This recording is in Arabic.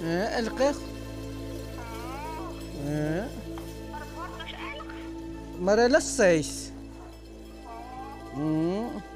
القيق. Oh, maar het wordt dus erg. Maar lust steeds. Oh, Mm.